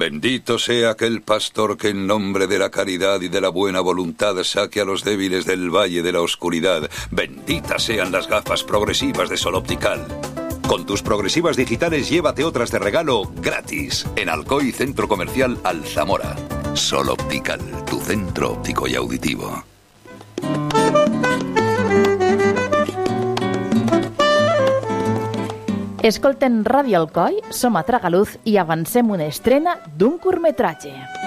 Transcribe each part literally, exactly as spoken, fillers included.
Bendito sea aquel pastor que en nombre de la caridad y de la buena voluntad saque a los débiles del valle de la oscuridad. Benditas sean las gafas progresivas de Sol Optical. Con tus progresivas digitales llévate otras de regalo gratis en Alcoy Centro Comercial Alzamora. Sol Optical, tu centro óptico y auditivo. Escolten Ràdio Alcoi, som a Tragaluz i avancem una estrena d'un curtmetratge.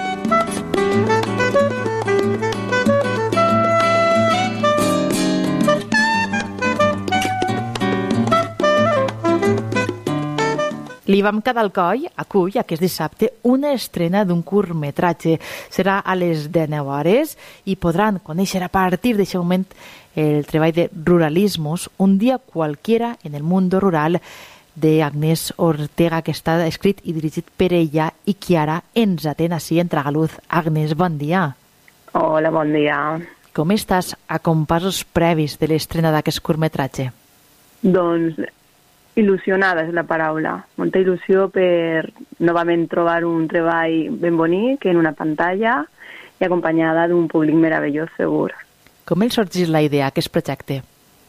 L'I V A M K d'Alcoi acull aquest dissabte una estrena d'un curtmetratge. Serà a les dinou hores i podran conèixer a partir d'aquest moment el treball de Ruralismos, un dia qualquiera en el mundo rural, d'Agnès Ortega, que està escrit i dirigit per ella, i qui ara ens atén així en Tragaluz. Agnès, bon dia. Hola, bon dia. Com estàs a compassos previs de l'estrena d'aquest curtmetratge? Doncs il·lusionada és la paraula. Molta il·lusió per novament trobar un treball ben bonic en una pantalla i acompanyada d'un públic meravellós, segur. Com els sorgís la idea, aquest projecte?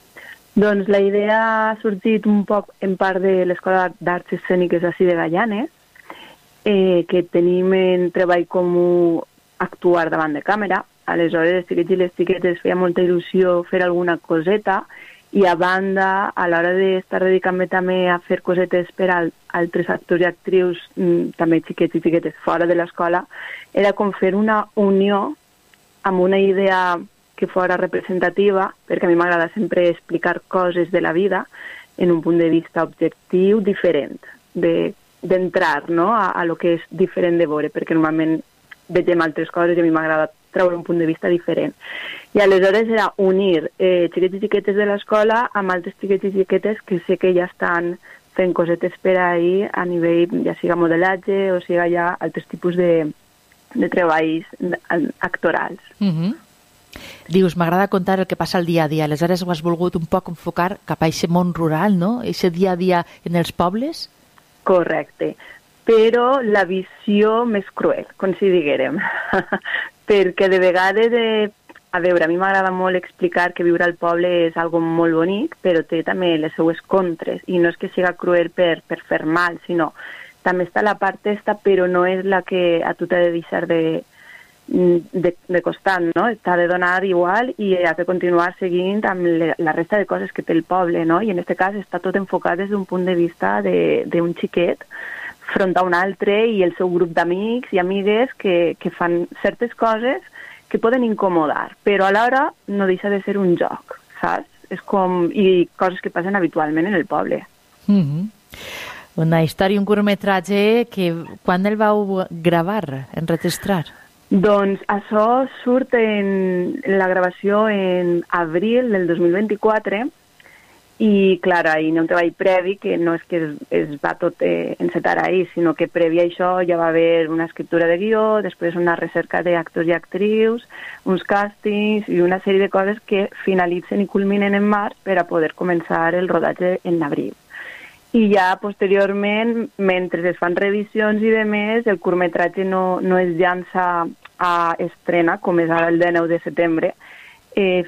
Doncs la idea ha sorgit un poc en part de l'Escola d'Arts Escèniques així de Gallanes, eh, que tenim en treball comú actuar davant de càmera. Aleshores, els xiquets i les xiquetes feia molta il·lusió fer alguna coseta i a banda, a l'hora d'estar dedicant-me també a fer cosetes per a altres actors i actrius, també xiquets i xiquetes fora de l'escola, era com fer una unió amb una idea que fora representativa, perquè a mi m'agrada sempre explicar coses de la vida en un punt de vista objectiu diferent, d'entrar de, no? a, a lo que és diferent de veure, perquè normalment vegem altres coses i a mi m'agrada treure un punt de vista diferent. I aleshores era unir eh, xiquets i xiquetes de l'escola amb altres xiquets i xiquetes que sé que ja estan fent cosetes per ahir a nivell, ja siga modelatge o siga ja altres tipus de, de treballs actorals. Mhm. Dius, m'agrada contar el que passa al dia a dia. Aleshores ho has volgut un poc enfocar cap a aquest món rural, no? Aquest dia a dia en els pobles? Correcte. Però la visió més cruel, com si diguérem. Perquè de vegades, eh, a veure, a mi m'agrada molt explicar que viure al poble és algo molt bonic, però té també les seues contres. I no és que siga cruel per, per fer mal, sinó també està la part esta, però no és la que a tu t'ha de deixar de... De, de costat, no? T'ha de donar igual i ha de continuar seguint amb le, la resta de coses que té el poble, no? I en aquest cas està tot enfocat des d'un punt de vista d'un xiquet front a un altre i el seu grup d'amics i amigues que, que fan certes coses que poden incomodar, però alhora no deixa de ser un joc, saps? És com... i coses que passen habitualment en el poble. Mm-hmm. Una història, un curtmetratge que quan el vau gravar, enregistrar? Doncs això surt en la gravació en abril del dos mil vint-i-quatre i, clar, hi ha un treball previ que no és que es, es va tot eh, encetar ahir, sinó que previ a això ja va haver una escriptura de guió, després una recerca d'actors i actrius, uns càstings i una sèrie de coses que finalitzen i culminen en març per a poder començar el rodatge en abril. I ja posteriorment, mentre es fan revisions i demés, el curtmetratge no, no es llança a estrena, com és ara el dinou de setembre, eh,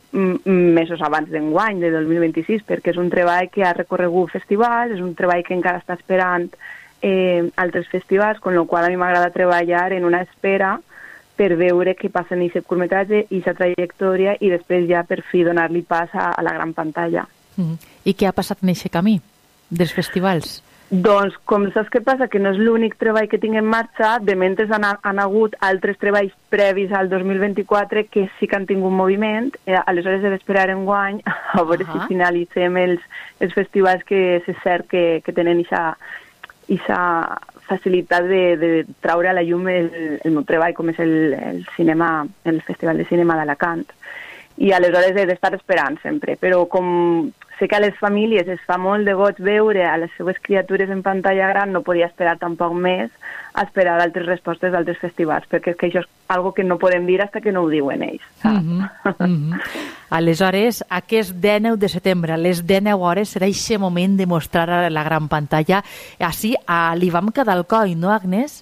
mesos abans d'enguany, de dos mil vint-i-sis, perquè és un treball que ha recorregut festivals, és un treball que encara està esperant eh, altres festivals, con lo qual a mi m'agrada treballar en una espera per veure què passa en aquest curtmetratge i aquesta trajectòria i després ja per fi donar-li pas a, a la gran pantalla. Mm. I què ha passat en aquest camí dels festivals? Doncs, com saps què passa? Que no és l'únic treball que tinc en marxa, de mentre han, han hagut altres treballs previs al dos mil vint-i-quatre que sí que han tingut moviment, eh, aleshores he d'esperar en guany a veure uh-huh. si finalitzem els, els festivals que és cert que, que tenen aquesta facilitat de, de traure a la llum el, el meu treball, com és el, el cinema, el Festival de Cinema d'Alacant. I aleshores he d'estar esperant sempre, però com sé que a les famílies es fa molt de goig veure a les seues criatures en pantalla gran, no podia esperar tampoc més a esperar altres respostes d'altres festivals, perquè és que això és algo que no podem dir fins que no ho diuen ells. Mm-hmm. Mm-hmm. Aleshores, aquest dinou de setembre, a les dinou hores, serà aquest moment de mostrar a la gran pantalla, així a l'I V A M K d'Alcoi, no, Agnès?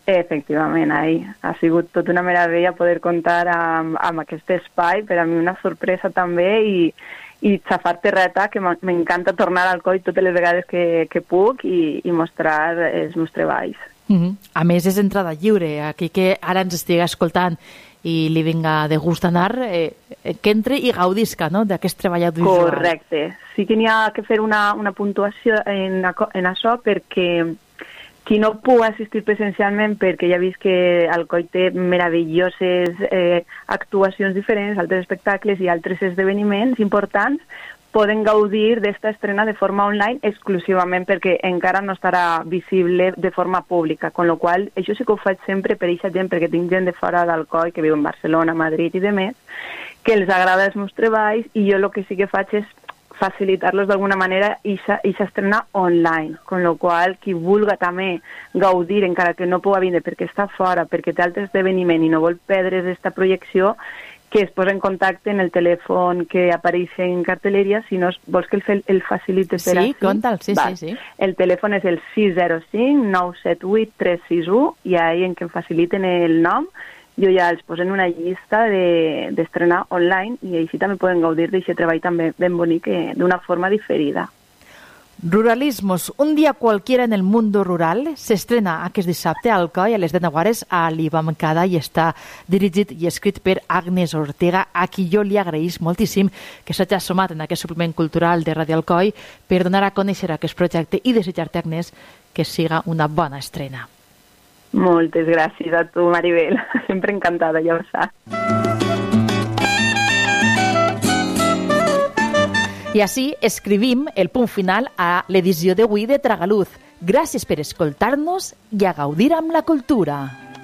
Efectivament, ahí. Ha sigut tot una meravella poder comptar amb, amb aquest espai, per a mi una sorpresa també, i, i xafar terreta, que m'encanta tornar al coll totes les vegades que, que puc i, i mostrar els meus treballs. Mm-hmm. A més, és entrada lliure. Aquí que ara ens estigui escoltant i li vinga de gust anar, eh, que entre i gaudisca, no?, d'aquest treball audiovisual. Correcte. Sí que n'hi ha que fer una, una puntuació en, en això, perquè qui no pugui assistir presencialment, perquè ja he vist que el coll té meravelloses eh, actuacions diferents, altres espectacles i altres esdeveniments importants, poden gaudir d'esta estrena de forma online exclusivament perquè encara no estarà visible de forma pública, con lo qual això sí que ho faig sempre per aquesta gent, perquè tinc gent de fora del coll que viu en Barcelona, Madrid i demés, que els agrada els meus treballs, i jo el que sí que faig és facilitar-los d'alguna manera i s'estrena online, con lo qual qui vulga també gaudir, encara que no pugui vindre perquè està fora, perquè té altre esdeveniment i no vol perdre's aquesta projecció, que es posa en contacte en el telèfon que apareix en cartelleria, si no vols que el, el facilite per sí, així. Conta'l, sí, sí, sí, sí. El telèfon és el sis zero cinc nou set vuit tres sis u, i ahí en què em faciliten el nom, jo ja els poso en una llista d'estrenar de, online, i així també poden gaudir d'aquest treball també ben bonic, eh, d'una forma diferida. Ruralismos, un día cualquiera en el mundo rural, s'estrena aquest dissabte al Coll a les deu hores a l'Ibamcada i està dirigit i escrit per Agnes Ortega, a qui jo li agraïs moltíssim que s'hagi assomat en aquest suplement cultural de Ràdio Alcoi per donar a conèixer aquest projecte i desitjar-te, Agnes, que siga una bona estrena. Moltes gràcies a tu, Maribel. Sempre encantada, ja ho saps. I així escrivim el punt final a l'edició d'avui de Tragaluz. Gràcies per escoltar-nos i a gaudir amb la cultura.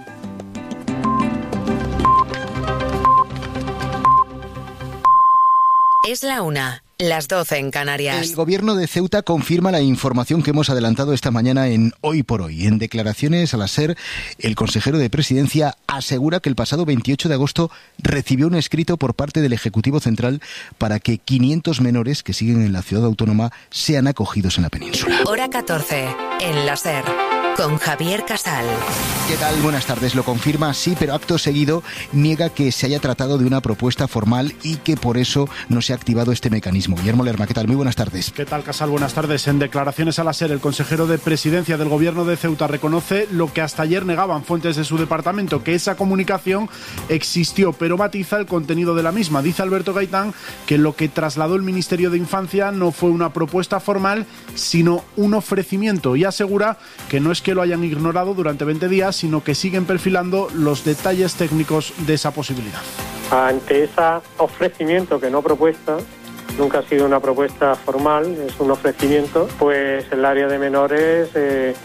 Es la una, las doce en Canarias. El gobierno de Ceuta confirma la información que hemos adelantado esta mañana en Hoy por Hoy. En declaraciones a la SER, el consejero de Presidencia asegura que el pasado veintiocho de agosto recibió un escrito por parte del Ejecutivo Central para que quinientos menores que siguen en la ciudad autónoma sean acogidos en la península. Hora catorce, en la SER. Con Javier Casal. ¿Qué tal? Buenas tardes. Lo confirma, sí, pero acto seguido niega que se haya tratado de una propuesta formal y que por eso no se ha activado este mecanismo. Guillermo Lerma, ¿qué tal? Muy buenas tardes. ¿Qué tal, Casal? Buenas tardes. En declaraciones a la SER, el consejero de Presidencia del Gobierno de Ceuta reconoce lo que hasta ayer negaban fuentes de su departamento, que esa comunicación existió, pero matiza el contenido de la misma. Dice Alberto Gaitán que lo que trasladó el Ministerio de Infancia no fue una propuesta formal, sino un ofrecimiento, y asegura que no es que lo hayan ignorado durante veinte días, sino que siguen perfilando los detalles técnicos de esa posibilidad. Ante ese ofrecimiento, que no propuesta, nunca ha sido una propuesta formal, es un ofrecimiento, pues el área de menores eh,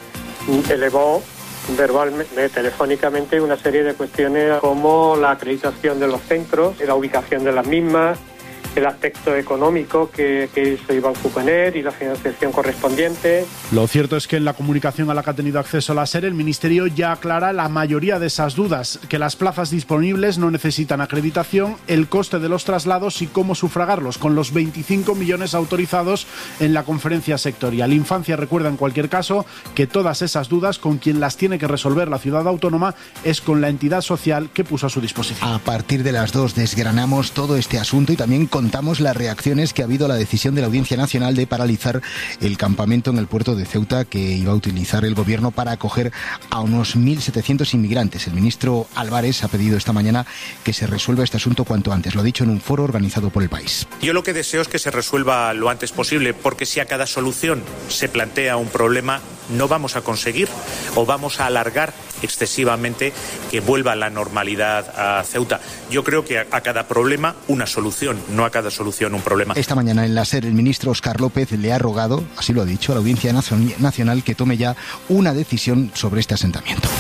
elevó verbalmente, telefónicamente, una serie de cuestiones como la acreditación de los centros, la ubicación de las mismas, el aspecto económico que, que eso iba a suponer y la financiación correspondiente. Lo cierto es que en la comunicación a la que ha tenido acceso la SER, el Ministerio ya aclara la mayoría de esas dudas, que las plazas disponibles no necesitan acreditación, el coste de los traslados y cómo sufragarlos, con los veinticinco millones autorizados en la conferencia sectorial. Infancia recuerda en cualquier caso que todas esas dudas, con quien las tiene que resolver la ciudad autónoma, es con la entidad social que puso a su disposición. A partir de las dos desgranamos todo este asunto y también contamos las reacciones que ha habido a la decisión de la Audiencia Nacional de paralizar el campamento en el puerto de Ceuta que iba a utilizar el gobierno para acoger a unos mil setecientos inmigrantes. El ministro Álvarez ha pedido esta mañana que se resuelva este asunto cuanto antes. Lo ha dicho en un foro organizado por El País. Yo lo que deseo es que se resuelva lo antes posible, porque si a cada solución se plantea un problema, no vamos a conseguir o vamos a alargar excesivamente que vuelva la normalidad a Ceuta. Yo creo que a cada problema una solución, no a cada solución un problema. Esta mañana en la SER el ministro Óscar López le ha rogado, así lo ha dicho, a la Audiencia Nacional que tome ya una decisión sobre este asentamiento.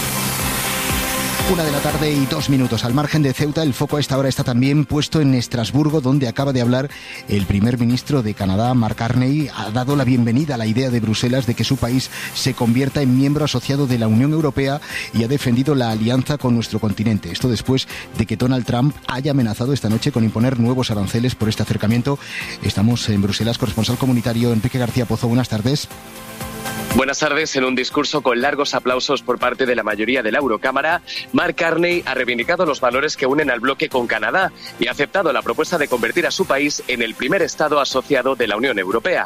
Una de la tarde y dos minutos. Al margen de Ceuta, el foco a esta hora está también puesto en Estrasburgo, donde acaba de hablar el primer ministro de Canadá, Mark Carney. Ha dado la bienvenida a la idea de Bruselas de que su país se convierta en miembro asociado de la Unión Europea y ha defendido la alianza con nuestro continente. Esto después de que Donald Trump haya amenazado esta noche con imponer nuevos aranceles por este acercamiento. Estamos en Bruselas. Corresponsal comunitario Enrique García Pozo, buenas tardes. Buenas tardes. En un discurso con largos aplausos por parte de la mayoría de la Eurocámara, Mark Carney ha reivindicado los valores que unen al bloque con Canadá y ha aceptado la propuesta de convertir a su país en el primer Estado asociado de la Unión Europea.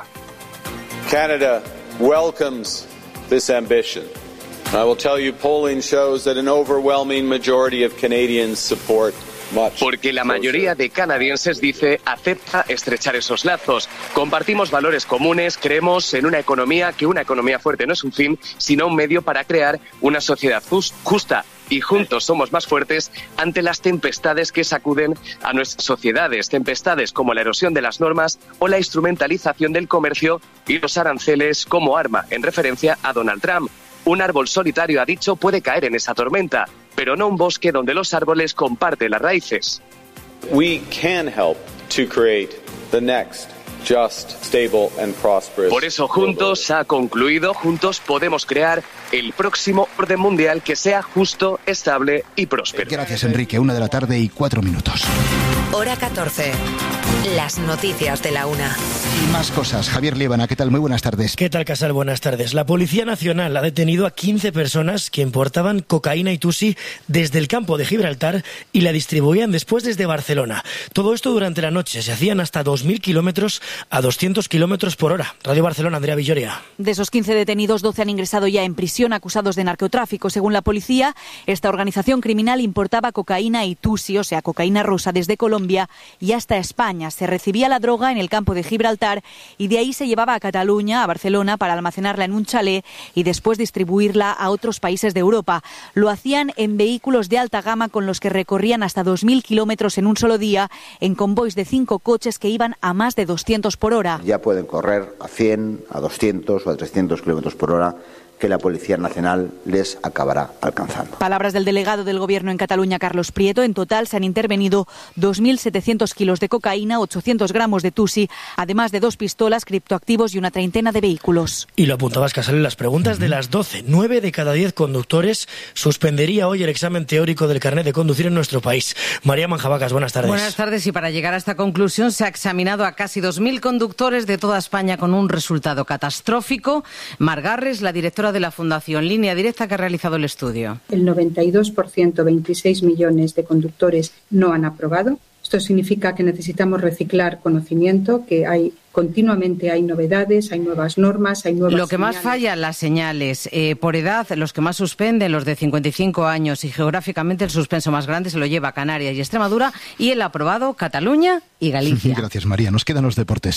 Canada welcomes this ambition. I will tell you, polling shows that an overwhelming majority of Canadians support. Porque la mayoría de canadienses, dice, acepta estrechar esos lazos. Compartimos valores comunes, creemos en una economía, que una economía fuerte no es un fin, sino un medio para crear una sociedad justa. Y juntos somos más fuertes ante las tempestades que sacuden a nuestras sociedades. Tempestades como la erosión de las normas o la instrumentalización del comercio y los aranceles como arma, en referencia a Donald Trump. Un árbol solitario, ha dicho, puede caer en esa tormenta, pero no un bosque donde los árboles comparten las raíces. We can help to create the next just, stable and prosperous. Por eso, juntos, ha concluido, juntos podemos crear el próximo orden mundial que sea justo, estable y próspero. Gracias, Enrique. Una de la tarde y cuatro minutos. Hora catorce. Las noticias de la una. Y más cosas. Javier Liébana, ¿qué tal? Muy buenas tardes. ¿Qué tal, Casal? Buenas tardes. La Policía Nacional ha detenido a quince personas que importaban cocaína y tusi desde el campo de Gibraltar y la distribuían después desde Barcelona. Todo esto durante la noche. Se hacían hasta dos mil kilómetros a doscientos kilómetros por hora. Radio Barcelona, Andrea Villoria. De esos quince detenidos, doce han ingresado ya en prisión acusados de narcotráfico. Según la policía, esta organización criminal importaba cocaína y tusi, o sea, cocaína rosa, desde Colombia y hasta España. Se recibía la droga en el campo de Gibraltar y de ahí se llevaba a Cataluña, a Barcelona, para almacenarla en un chalet y después distribuirla a otros países de Europa. Lo hacían en vehículos de alta gama con los que recorrían hasta dos mil kilómetros en un solo día, en convoys de cinco coches que iban a más de doscientos por hora. Ya pueden correr a cien, a doscientos o a trescientos kilómetros por hora, que la Policía Nacional les acabará alcanzando. Palabras del delegado del Gobierno en Cataluña, Carlos Prieto. En total se han intervenido dos mil setecientos kilos de cocaína, ochocientos gramos de tusi, además de dos pistolas, criptoactivos y una treintena de vehículos. Y lo apuntabas, Casal, en las preguntas de las doce. Nueve de cada diez conductores suspendería hoy el examen teórico del carnet de conducir en nuestro país. María Manjabacas, buenas tardes. Buenas tardes. Y para llegar a esta conclusión se ha examinado a casi dos mil conductores de toda España con un resultado catastrófico. Mar Garres, la directora de la Fundación Línea Directa, que ha realizado el estudio. El noventa y dos por ciento, veintiséis millones de conductores no han aprobado. Esto significa que necesitamos reciclar conocimiento, que hay continuamente hay novedades, hay nuevas normas, hay nuevas Lo que señales. más falla, las señales. Eh, por edad, los que más suspenden, los de cincuenta y cinco años, y geográficamente el suspenso más grande se lo lleva Canarias y Extremadura, y el aprobado Cataluña y Galicia. Gracias, María. Nos quedan los deportes.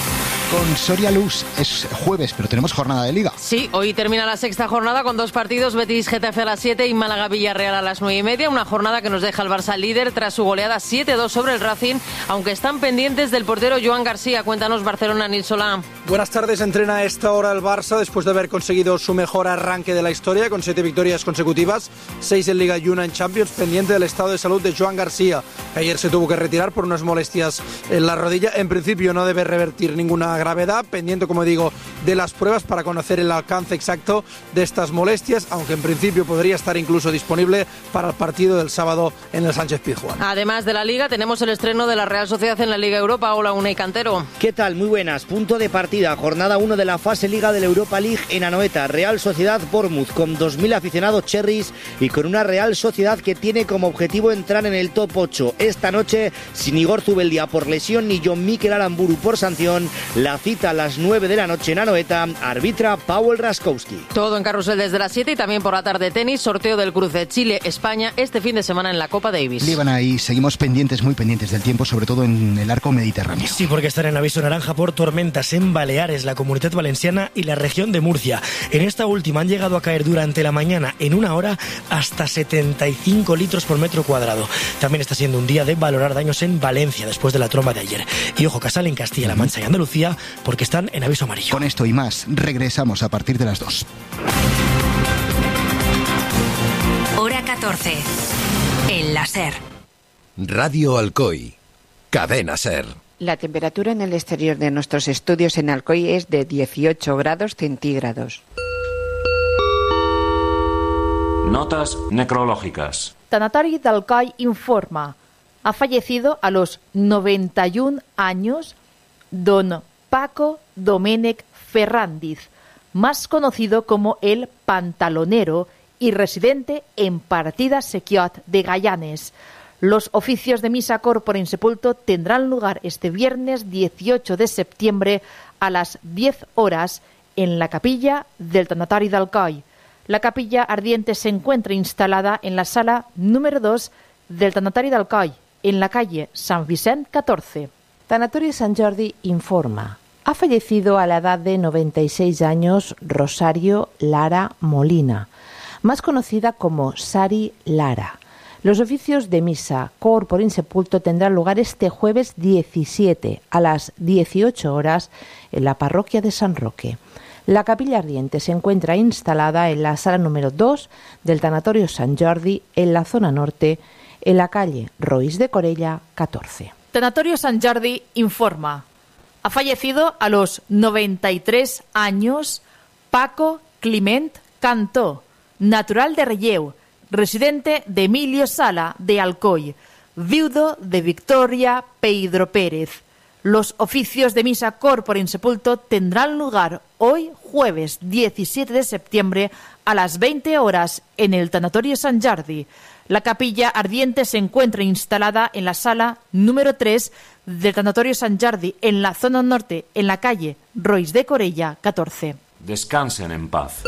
Con Soria Luz es jueves, pero tenemos jornada de Liga. Sí, hoy termina la sexta jornada con dos partidos, Betis Getafe a las siete y Málaga Villarreal a las nueve y media. Una jornada que nos deja el Barça líder tras su goleada siete dos sobre el Racing, aunque están pendientes del portero Joan García. Cuéntanos, Barcelona, Nil Solá. Buenas tardes. Entrena a esta hora el Barça después de haber conseguido su mejor arranque de la historia con siete victorias consecutivas, seis en Liga y una en Champions, pendiente del estado de salud de Joan García, que ayer se tuvo que retirar por unas molestias en la rodilla. En principio no debe revertir ninguna gravedad, pendiente, como digo, de las pruebas para conocer el alcance exacto de estas molestias, aunque en principio podría estar incluso disponible para el partido del sábado en el Sánchez Pizjuán. Además de la Liga, tenemos el estreno de la Real Sociedad en la Liga Europa. Hola, Unai Cantero. ¿Qué tal? Muy buenas. Punto de partida, jornada uno de la fase Liga de la Europa League en Anoeta. Real Sociedad Bournemouth con dos mil aficionados cherries y con una Real Sociedad que tiene como objetivo entrar en el top ocho. Esta noche, sin Igor Zubeldia por lesión ni John Mikel Aramburu por sanción, la cita a las nueve de la noche en Anoeta, arbitra Paweł Raskowski. Todo en carrusel desde las siete y también por la tarde tenis, sorteo del cruce Chile-España este fin de semana en la Copa Davis. Líbana, y seguimos pendientes, muy pendientes del tiempo, sobre todo en el arco mediterráneo. Sí, porque están en aviso naranja por tormentas en Baleares, la Comunidad Valenciana y la región de Murcia. En esta última han llegado a caer durante la mañana, en una hora, hasta setenta y cinco litros por metro cuadrado. También está siendo un día de valorar daños en Valencia después de la tromba de ayer. Y ojo, Casal, en Castilla-La Mancha y Andalucía, porque están en aviso amarillo. Con esto y más, regresamos a partir de las dos. Hora catorce. En la SER. Radio Alcoy. Cadena SER. La temperatura en el exterior de nuestros estudios en Alcoy es de dieciocho grados centígrados. Notas necrológicas. Tanatori d'Alcoi informa. Ha fallecido a los noventa y un años don Paco Domènech Ferrandiz, más conocido como el Pantalonero y residente en Partida Sequiot de Gallanes. Los oficios de misa corpore insepulto tendrán lugar este viernes dieciocho de septiembre a las diez horas en la capilla del Tanatori d'Alcoi. La capilla ardiente se encuentra instalada en la sala número dos del Tanatori d'Alcoi, en la calle San Vicent catorce. Tanatorio San Jordi informa. Ha fallecido a la edad de noventa y seis años Rosario Lara Molina, más conocida como Sari Lara. Los oficios de misa corpore insepulto tendrán lugar este jueves diecisiete a las dieciocho horas en la parroquia de San Roque. La capilla ardiente se encuentra instalada en la sala número dos del Tanatorio San Jordi, en la zona norte, en la calle Roís de Corella catorce. Tanatorio San Jordi informa. Ha fallecido a los noventa y tres años Paco Climent Cantó, natural de Relleu, residente de Emilio Sala de Alcoi, viudo de Victoria Pedro Pérez. Los oficios de misa corpore insepulto tendrán lugar hoy, jueves diecisiete de septiembre, a las veinte horas en el Tanatorio San Jordi. La capilla ardiente se encuentra instalada en la sala número tres del Tanatorio San Jordi, en la zona norte, en la calle Roís de Corella catorce. Descansen en paz.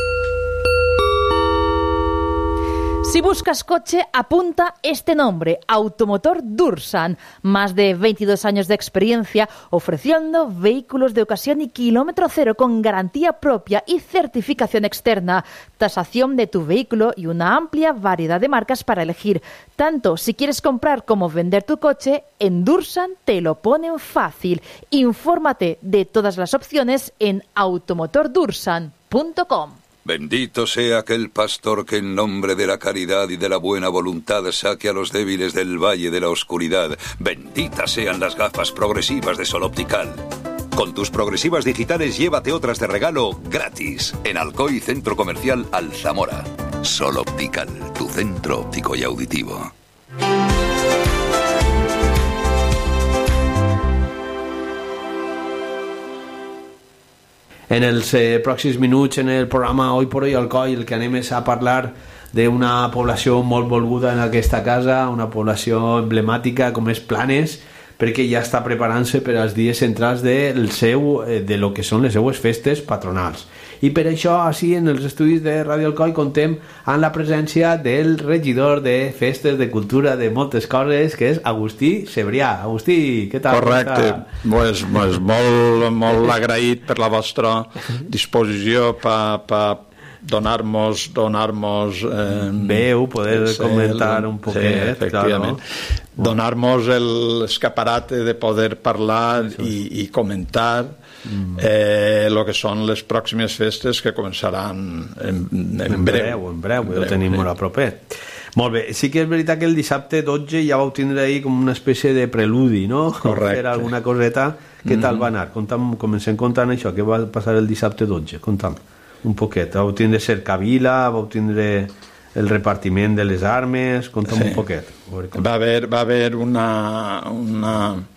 Si buscas coche, apunta este nombre, Automotor Dursan. Más de veintidós años de experiencia ofreciendo vehículos de ocasión y kilómetro cero con garantía propia y certificación externa, tasación de tu vehículo y una amplia variedad de marcas para elegir. Tanto si quieres comprar como vender tu coche, en Dursan te lo ponen fácil. Infórmate de todas las opciones en automotor dursan punto com. Bendito sea aquel pastor que en nombre de la caridad y de la buena voluntad saque a los débiles del valle de la oscuridad. Benditas sean las gafas progresivas de Sol Optical. Con tus progresivas digitales llévate otras de regalo gratis en Alcoy Centro Comercial Alzamora. Sol Optical, tu centro óptico y auditivo. En els eh, pròxims minuts en el programa Hoy por Hoy Alcoi el que anem és a parlar d'una població molt volguda en aquesta casa, una població emblemàtica com és Planes, perquè ja està preparant-se per als dies centrals del seu, eh, de lo que són les seues festes patronals. I per això, així, en els estudis de Ràdio Alcoi contem amb la presència del regidor de Festes, de Cultura, de moltes coses, que és Agustí Cebrià. Agustí, què tal? Correcte, pues, pues molt, molt agraït per la vostra disposició per pa donar-nos donar-nos eh, veu, poder sí, comentar un poquet, sí, efectivament, claro. Donar-nos l'escaparate de poder parlar i, i comentar mm. eh, lo que són les pròximes festes que començaran en, en, en breu. En breu, en breu, ho tenim molt a propet. Molt bé, sí que és veritat que el dissabte dotze ja vau tindre ahir com una espècie de preludi, no? Correcte. Fer alguna coseta. Què mm-hmm. tal va anar? Contam, comencem contant això, què va passar el dissabte dotze? Contam un poquet. Vau tindre cercavila, vau tindre el repartiment de les armes, conta'm sí. un poquet. Va haver, va haver una... una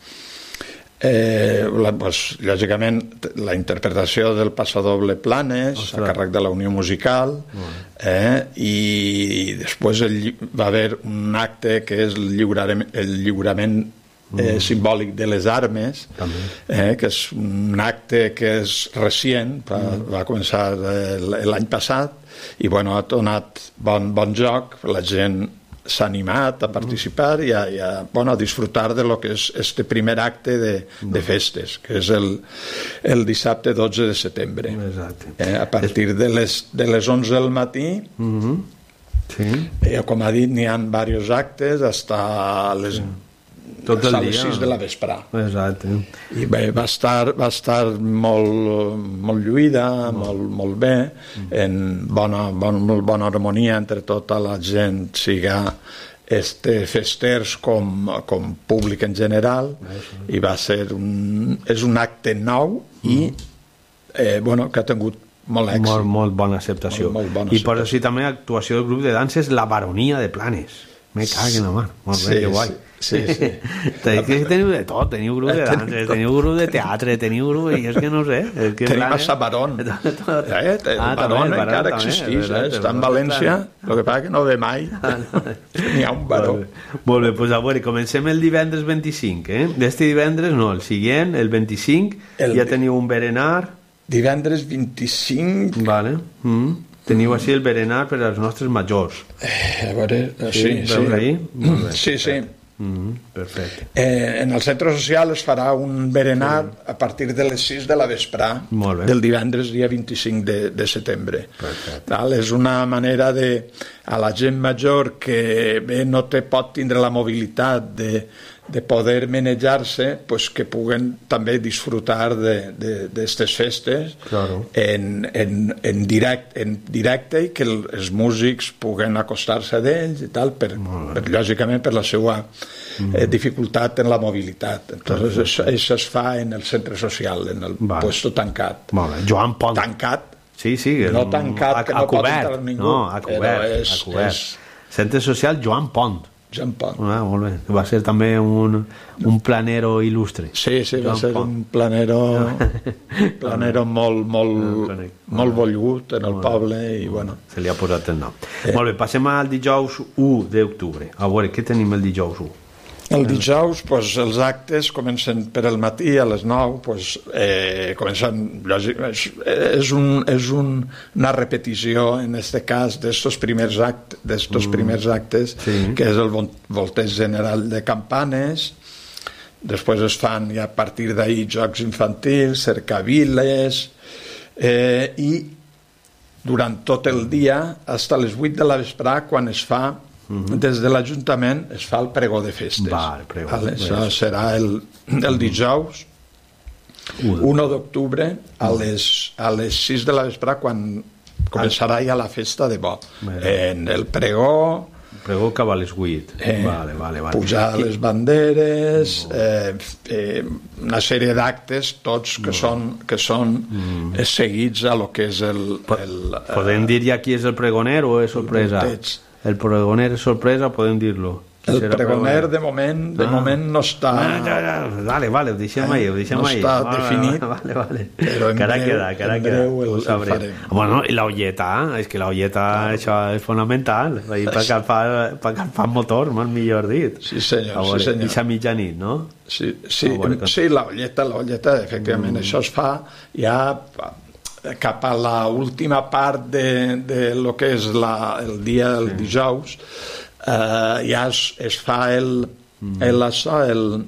eh, la, pues, lògicament, la interpretació del passadoble Planes, Ostres. a càrrec de la Unió Musical, eh, i després el, va haver un acte que és el lliurament, el lliurament Eh, simbòlic de les armes, eh, que és un acte que és recient, va, va començar eh, l'any passat, i bueno, ha donat bon, bon joc, la gent s'ha animat a participar i a, i a, bueno, a disfrutar de lo que és este primer acte de, de festes, que és el, el dissabte dotze de setembre. Eh, a partir de les, de les onze del matí, mm-hmm. sí. eh, com ha dit, n'hi ha diversos actes, fins les... Sí. Tot el a dia. les sis de la vesprà. Exacte. I bé, va estar, va estar molt, molt lluïda, molt, molt bé, en bona, bon, molt bona harmonia entre tota la gent, siga este festers com, com públic en general, i va ser un, és un acte nou i eh, bueno, que ha tingut molt èxit. Molt, molt bona acceptació. Molt, molt bona I acceptació. per així també actuació del grup de danses La Baronia de Planes. Me cago en la mà. Molt bé, Sí, que guai. sí, sí, sí. És que teniu de tot, teniu grup de danses, teniu grup de teatre, teniu grup... I és que no sé... És que Tenim clar, a Sabarón. Eh? El Ah, també, Barón el Barón encara també, existeix, és veritat, eh? Està el en Barón València, està- el que passa que no ve mai. N'hi ha un baró. Molt bé, Molt bé, pues a veure, comencem el divendres vint-i-cinc, eh? D'este divendres, no, el següent, el vint-i-cinc, El ja vi- teniu un berenar. Divendres vint-i-cinc... Vale. Mm. Teniu així el berenar per als nostres majors. Eh, a veure, eh, Sí, sí, sí. veus ahí? Molt bé, Sí, sí. Mm, perfecte. Eh, en el centre social es farà un berenar sí. a partir de les sis de la vesprà Molt bé. del divendres dia vint-i-cinc de, de setembre. Val? És una manera de a la gent major que bé no té, pot tindre la mobilitat de, de poder manejar-se, pues que puguen també disfrutar d'aquestes festes Claro. en, en, en, direct, en directe i que el, els músics puguen acostar-se d'ells i tal, per, per, lògicament per la seva eh, dificultat en la mobilitat. Entonces això, això es fa en el centre social, en el Vale. puesto tancat. Molt bé. Joan Pont. Tancat, Sí, sí. que no és un- tancat, a, que a no pot cobert. entrar ningú. No, a cobert. Però és- a cobert. és- Centre social Joan Pont. Joan Pont. Ah, molt bé. Va ser també un, un planero il·lustre. Sí, sí, va Joan ser Pont. un planero, planero molt, molt, molt volgut en el poble i bueno. Se li ha posat el nom. Molt bé, passem al dijous u d'octubre. A veure, què tenim el dijous u? El dijous, pues, els actes comencen per el matí a les nou, pues, eh, comencen, lògic, és, és, un, és un, una repetició, en este cas, d'estos primers, act, d'estos Mm. primers actes, Sí. que és el vol- volteig general de campanes. Després es fan, ja a partir d'ahir, jocs infantils, cercaviles, eh, i durant tot el dia, fins a les vuit de la vesprà, quan es fa des de l'Ajuntament es fa el pregó de festes. Vale, pregó. Vale, això serà el, el dijous u d'octubre a les, a les sis de la vesprà, quan començarà ja la festa de bo. En el pregó, Pregó cap a les vuit. Eh, vale, vale, vale. pujar les banderes, eh, eh, una sèrie d'actes, tots que són, que són eh, seguits a lo que és el... el Podem dir ja qui és el pregoner o és sorpresa? volteig. El pregoner és sorpresa, podem dir-lo. Qui El serà pregoner de moment, de Ah. moment no està... Ah, ja, ja. Vale, vale, ho deixem ahí, ho deixem no ahí. està Vale, definit, Vale, vale. però en Que ara breu- queda, que ara en queda. breu el- Ho el sabrem. farem. Bueno, i la olleta, és que la olleta, això és fonamental, per calfar, per calfar motor, mal millor dit. Sí, senyor, A veure, sí, senyor. I a mitjanit, no? Sí, sí, A veure, sí la olleta, la olleta, efectivament, Mm. això es fa ja cap a la última part de, de lo que és la, el dia del dijous, eh, ja es, es fa el, el, això, el,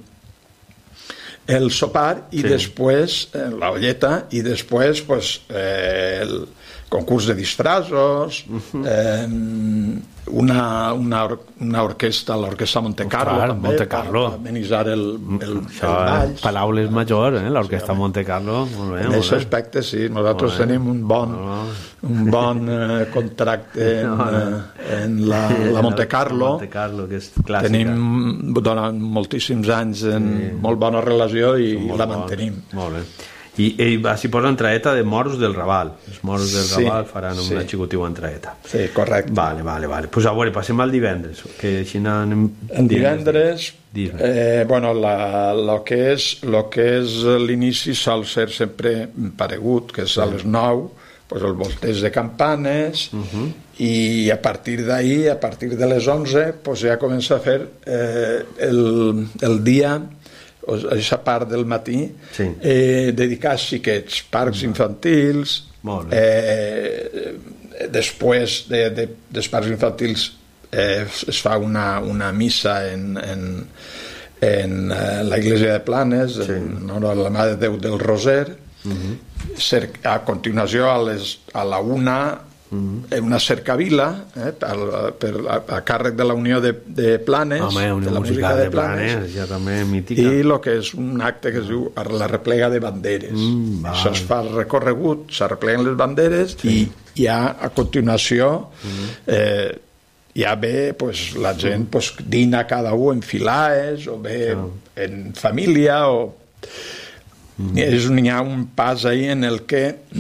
el sopar i Sí. després eh, la olleta i després pues, eh, el concurs de disfrazos, eh, una, una, or una orquestra, l'orquestra Monte Carlo, Clar, també, Monte Carlo. per amenitzar el, el, Això, el ball. paraules major, eh? L'orquestra Monte Carlo. Molt bé, En molt aquest bé. aspecte, sí, nosaltres Molt bé. tenim un bon, un bon eh, contracte en, eh, en la, la Monte Carlo. Monte Carlo, que és clàssica. Tenim durant moltíssims anys en molt bona relació i Molt la bon. mantenim. Molt bé. I, i s'hi posa entraeta de moros del Raval. Els moros del Sí, Raval faran una sí. xicotiu entraeta. Sí, correcte. Vale, vale, vale. Pues a veure, passem al divendres. Que així anem... En divendres, Dime. eh, bueno, la, lo que és, lo que és l'inici sol ser sempre paregut, que és a les nou, pues el volteig de campanes, i a partir d'ahir, a partir de les onze, pues ja comença a fer eh, el, el dia, aquesta part del matí, Sí. eh, dedicar a xiquets, parcs infantils, Molt bé. eh, després de, de, dels parcs infantils eh, es fa una, una missa en, en, en eh, la iglesia de Planes, sí. en honor a la Mare de Déu del Roser. Cer a continuació, a, les, a la una, una cercavila eh, per, per, a, a càrrec de la Unió de, de Planes, Home, una de la música música de de Planes, Planes, ja també mítica. i el que és un acte que es diu la replega de banderes. Mm, Això es fa el recorregut, s'arrepleguen les banderes, sí. i ja a continuació eh, ja ve pues, la gent pues, dina cada un en filaes o bé en família o... Mm. És, hi ha un pas ahí en el que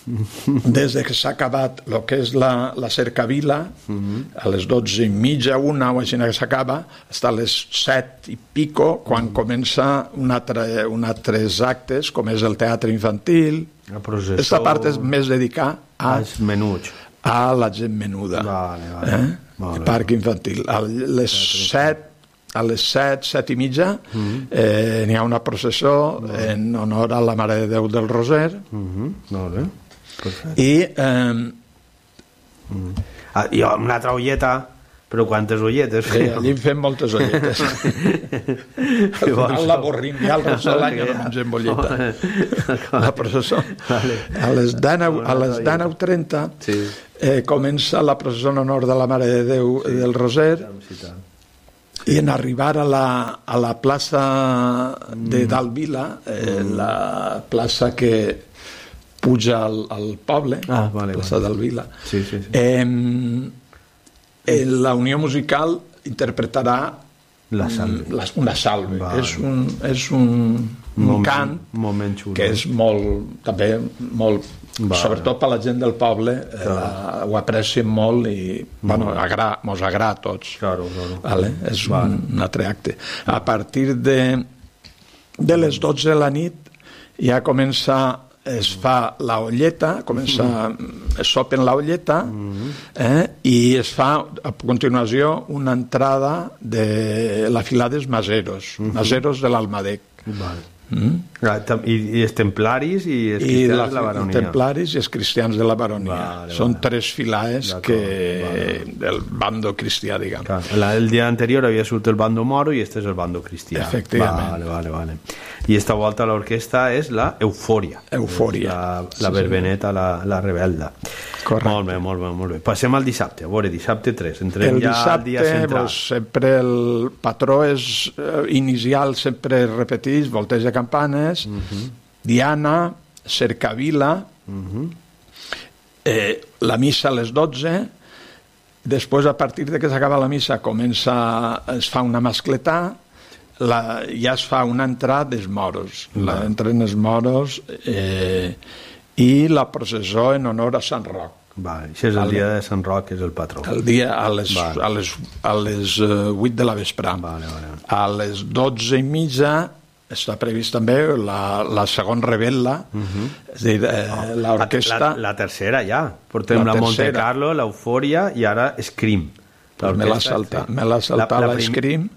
des de que s'ha acabat el que és la, la cercavila, a les dotze i mitja, una o així que s'acaba, fins a les set i pico, quan comença un altre, un altres actes, com és el teatre infantil. Aquesta part és més dedicar a, a la gent menuda. Vale, vale. Eh? Vale. El parc infantil. A les set, a les set, set i mitja, mm-hmm. eh, n'hi ha una processó vale. En honor a la Mare de Déu del Roser. Mm-hmm. Vale. Perfecte. I... Eh, mm. ah, i una altra ulleta, però quantes ulletes? Sí, allí en fem moltes ulletes. Al final l'avorrim, ja el rest de l'any no mengem ulleta. La processó. Vale. A les deu trenta sí. eh, comença la processó en honor de la Mare de Déu sí. del Roser, i en arribar a la, a la plaça de Dalt Vila, eh, mm. la plaça que puja al, al poble, ah, vale, plaça vale. Dalt Vila, sí, sí, sí. Eh, eh, la Unió Musical interpretarà la salve. La, una salve. Vale. És un, és un, un moment, cant moment xulo. Que és molt, també molt, vale. Sobretot per la gent del poble, eh, la, ho aprecien molt i bueno, agra, mos agrada a tots. Claro, claro. Vale? És vale. un, un altre acte. A partir de, de les dotze de la nit ja comença, es fa la olleta, comença, mm-hmm. es sopen la olleta, mm-hmm. eh, i es fa a continuació una entrada de la fila dels maseros, mm-hmm. maseros de l'Almadec. Vale. Mm? I, i els templaris i els cristians I la, de la baronia. Els templaris i els cristians de la baronia. Vale, són vale. tres filaes que vale. del bando cristià, diguem. La, el dia anterior havia surt el bando moro i este és el bando cristià. Efectivament. Vale, vale, vale. I esta volta l'orquestra és la Eufòria. Eufòria. La, la sí, verbeneta, sí. la, la rebelda. Correcte. Molt bé, molt bé, molt bé. Passem al dissabte. A veure, dissabte tres. Entrem el ja dissabte, al dia central. Pues, sempre el patró és eh, inicial, sempre repeteix, volteja campanes, uh-huh. Diana, cercavila, uh-huh. eh, la missa a les dotze, després a partir de que s'acaba la missa comença, es fa una mascletà, la, ja es fa una entrada dels moros, uh-huh. la, entren els moros eh, i la processó en honor a Sant Roc. Vale, això és el dia de Sant Roc, que és el patró. El dia a les, vale. a les, a les vuit de la vesprà. Vale, vale. A les dotze i mitja està previst també la, la segona rebel·la, uh-huh. és a dir, eh, oh, l'orquestra... La, la, la tercera ja. Portem la, la Monte Carlo, l'Eufòria i ara Scream. Pues me l'ha saltat, me l'ha saltat l'escrim.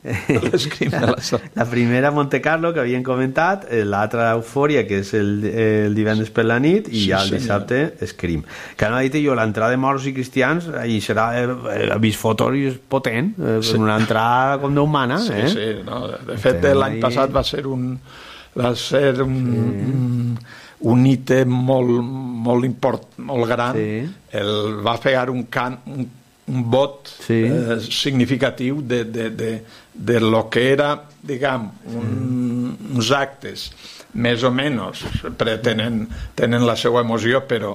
La, la primera Monte Carlo que havien comentat, l'altra Eufòria que és el, el divendres per la nit i sí, ja el dissabte Scream. Que no ha dit jo, l'entrada de moros i cristians i serà, he vist fotos i és potent, sí. Una entrada com d'humana. Sí, eh? sí, no, de fet l'any ahí... passat va ser un va ser un, sí. un, un ítem molt, molt import, molt gran. Sí. El, va pegar un cant, un un vot sí. eh, significatiu de, de, de, de lo que era, diguem, un, mm. uns actes, més o menys, sempre tenen, tenen la seva emoció, però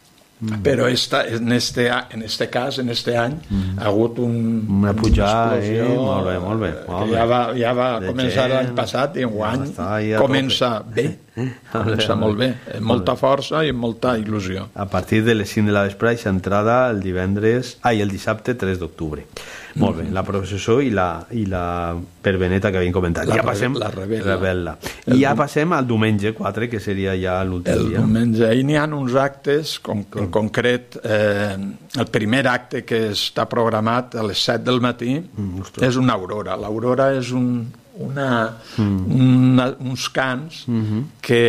Mm. Però esta, en, este, en este cas, en este any, mm. ha hagut un, una pujada, eh? Molt bé, molt bé. Molt ja va, ja va començar l'any passat i enguany ja comença bé. Comença molt bé, amb molta força i amb molta il·lusió. A partir de les cinc de la vesprada i s'entrada el divendres, ai, el dissabte tres d'octubre. Molt bé, la processó i la, i la perbeneta que havíem comentat. La, ja passem, la rebel·la. rebel·la. I ja passem al diumenge quatre, que seria ja l'últim dia. El diumenge, ahir n'hi ha uns actes, com, en concret, eh, el primer acte que està programat a les set del matí mm, és una aurora. L'aurora és un, una, mm. una, uns cants mm-hmm. que,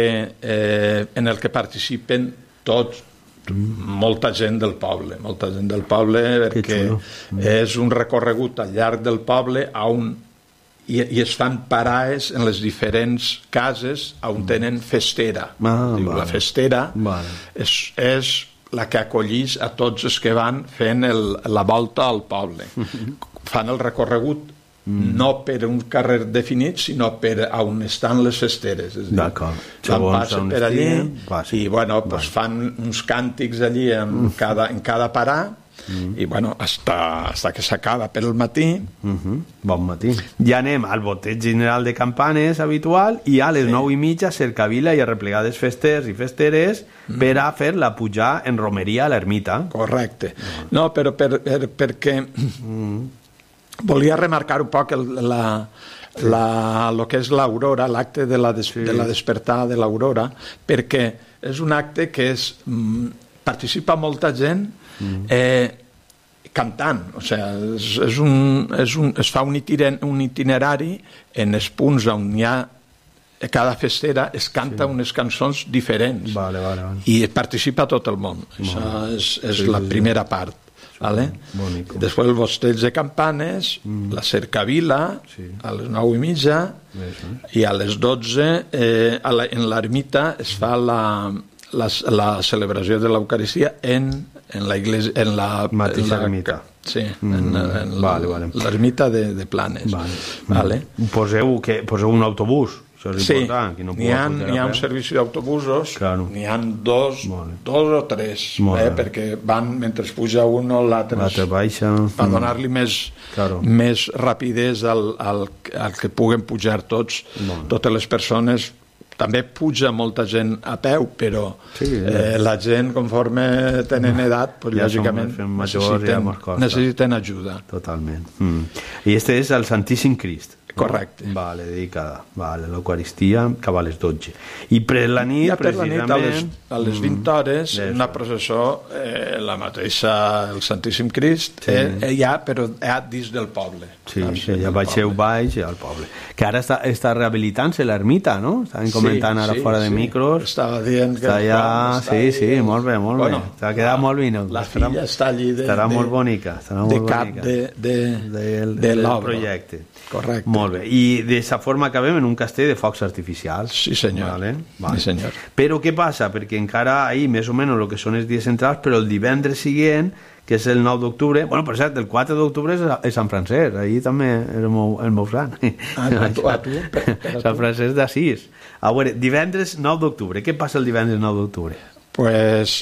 eh, en el que participen tots, molta gent del poble, molta gent del poble perquè mm. és un recorregut al llarg del poble a un, i, i es fan parades en les diferents cases on tenen festera. Ah, Diu, vale. La festera vale. és, és la que acollís a tots els que van fent el, la volta al poble. Fan el recorregut Mm. no per un carrer definit, sinó per on estan les festeres. És dir, van passen per allí i bueno, pues fan uns càntics allí en cada, en cada parà Mm. I, bueno, hasta, hasta que s'acaba per el matí. Mm-hmm. Bon matí. Ja anem al boteig general de campanes habitual i a les sí. nou i mitja cercavila i arreplegades festers i festeres mm. per a fer la pujar en romeria a l'ermita. Correcte. No, però per, per, perquè mm. volia remarcar un poc el, la... La, lo que és l'aurora, l'acte de la, des, sí. de la despertar de l'aurora, perquè és un acte que és, participa molta gent eh, cantant, o sigui, és, és un, és un, es fa un, itiner, un itinerari en els punts on hi ha cada festera es canta sí. unes cançons diferents vale, vale, vale. i participa tot el món. Això és, és sí, la sí. primera part. Vale? Després el bosteig de campanes, mm. la cercavila sí. a les nou i mitja sí. i a les dotze eh, a la, en l'ermita es fa la, la, la celebració de l'Eucaristia en, en la iglesia, en la mateixa ermita. Sí, mm. en, en vale, vale. l'ermita de, de Planes. Vale. Vale. Poseu, que, poseu un autobús. Això és sí, important. No n'hi ha, n'hi ha un servici d'autobusos, claro. n'hi ha dos, dos o tres, eh, perquè van, mentre puja un o l'altre baixa, per donar-li més, claro. més rapidesa al, al, al que puguen pujar tots, bueno. totes les persones. També puja molta gent a peu, però sí, eh, la gent, conforme tenen edat, pues, ja lògicament necessiten, necessiten ajuda. Totalment. Mm. I este és el Santíssim Crist. Correcte. Vale, dedicada. Vale, l'Eucaristia, que va a les dotze. I per la nit, ja per precisament... la nit, a les, a les vint hores, mm, una processó, eh, la mateixa, el Santíssim Crist, sí. eh, ja, però ja dins del poble. Sí, sí ja baixeu baix al poble. Que ara està, està rehabilitant-se l'ermita, no? Estaven comentant sí, ara sí, fora de sí. micros. Estava dient que... Està ja... Està sí, sí, molt bé, molt bueno, bé. S'ha quedat molt bé. La filla estarà, està allí de... Estarà de, molt bonica. Estarà de molt cap bonica. de, de, del, de del l'obra. projecte. Correcte. Molt bé. I d'aquesta forma acabem en un castell de focs artificials. Sí, senyor. Vale? Vale. Sí, senyor. Però què passa? Perquè encara ahir, més o menys, el que són els dies centrals, però el divendres següent, que és el nou d'octubre, bueno, per cert, el quatre d'octubre és, és Sant Francesc, ahir també és el meu, el meu sant. Ah, a tu, a tu, per, per a Sant Francesc d'Assís. A veure, divendres nou d'octubre, què passa el divendres nou d'octubre? Pues...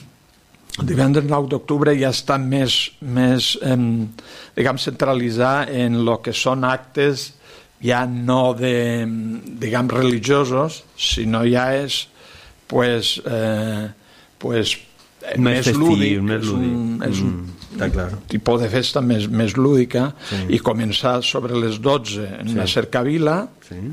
El divendres nou d'octubre ja està més, més eh, diguem, centralitzat en el que són actes ja no de, diguem, religiosos, sinó ja és pues, eh, pues, més, més festiu, lúdic, més és lúdic. un, és un mm, clar. tipus de festa més, més lúdica sí. i començar sobre les dotze en sí. la cercavila sí.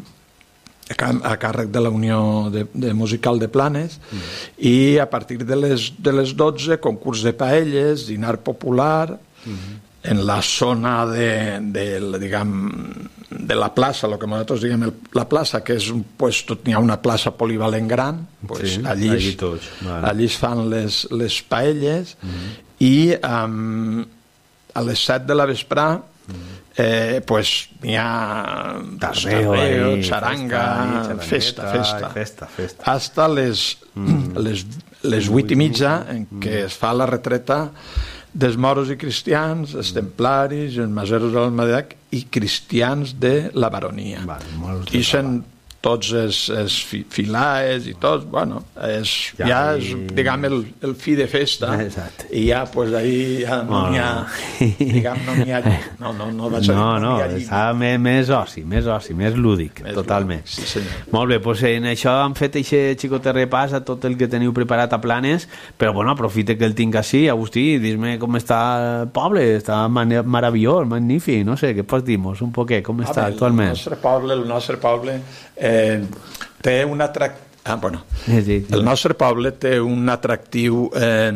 a càrrec de la Unió de, de Musical de Planes mm. i a partir de les, de les dotze concurs de paelles, dinar popular mm. en la zona de, de, diguem, de la plaça, el que nosaltres diguem el, la plaça, que és un, pues, tot n'hi ha una plaça polivalent gran, pues, sí, allí, allí, tots, vale. allí es fan les, les paelles mm. i um, a les set de la vesprà mm. Eh, pues n'hi ha tardeo, xaranga, festa, festa, festa, festa. hasta les, mm. les, les vuit i mitja en mm. què es fa la retreta dels moros i cristians, els templaris, els maseros de l'Almadeac i cristians de la baronia. Vale, I són tots els, els filaes i tots, bueno, és, ja, ja és, i... diguem, el, el fi de festa. Exacte. I ja, pues, ahir ja no n'hi ha, diguem, no n'hi ha, no, no, no vaig a dir, no, no, no, està més, més oci, més oci, més lúdic, més totalment. Lúdic, sí, senyor. Molt bé, doncs en això hem fet aquest xicot repàs a tot el que teniu preparat a Planes, però, bueno, aprofite que el tinc així, Agustí, dis-me com està el poble, està meravellós, magnífic, no sé, què pots dir-nos un poquet, com està ah, actualment? El nostre poble, el nostre poble eh, té un atractiu. Ah, bueno. Sí, sí. El nostre poble té un atractiu eh,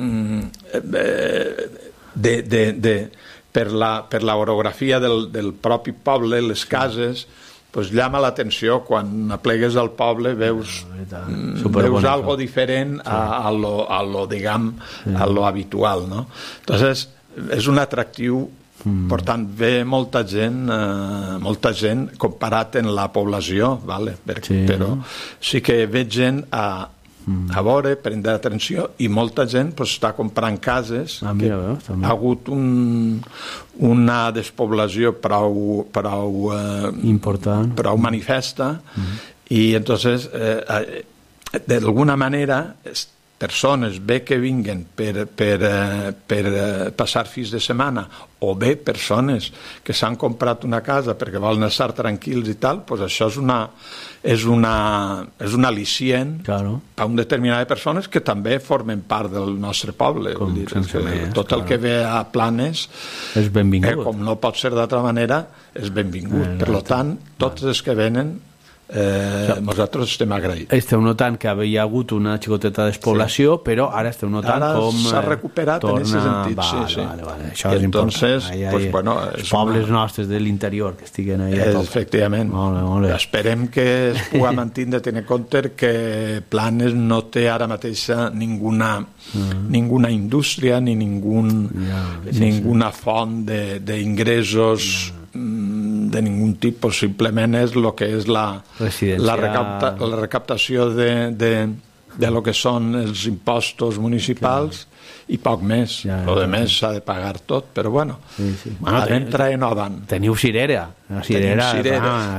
de, de, de, per, la, per la orografia del, del propi poble, les cases, pues llama l'atenció quan aplegues al poble, veus, veus algo diferent a, a, lo, a lo, diguem, sí. a lo habitual, no? Entonces, és un atractiu. Mm. Per tant, ve molta gent, eh, molta gent comparat en la població, vale? Per, sí. però sí que ve gent a, mm. a veure, prendre atenció, i molta gent pues, està comprant cases. Ah, mira, veus, ha hagut un, una despoblació prou, prou, eh, important, prou manifesta, mm. i entonces, eh, d'alguna manera, persones, bé que vinguen per, per, eh, per eh, passar fins de setmana, o bé persones que s'han comprat una casa perquè volen estar tranquils i tal, doncs això és una, és una, és un al·licient claro. per a un determinat de persones que també formen part del nostre poble. Com, vull dir, que més, tot claro. el que ve a Planes, és benvingut. Eh, com no pot ser d'altra manera, és benvingut. Eh, per tant, tots els que venen Eh, sí. Nosaltres estem agraïts. Esteu notant que havia hagut una xicoteta despoblació, sí. però ara esteu notant ara com s'ha recuperat torna... en aquest sentit. Vale, sí, sí. Vale, vale. Això I és entonces, important. Ahí, pues, ahí, bueno, els pobles una... nostres de l'interior que estiguen ahí a tope. Efectivament. Molt bé, molt bé. Esperem que es pugui mantenir, tenir en compte que Planes no té ara mateixa ninguna, uh-huh. ninguna indústria ni ningun, ja, ninguna font d'ingressos ja. de ningun tipus, simplement és el que és la, la, recapta, la recaptació de, de, de lo que són els impostos municipals i poc més. Ja, ja, el més s'ha de pagar tot, però bueno, sí, sí. Bueno, ten, entra en Odan. Teniu cirera. La cirera, Tenim cirera. Ah,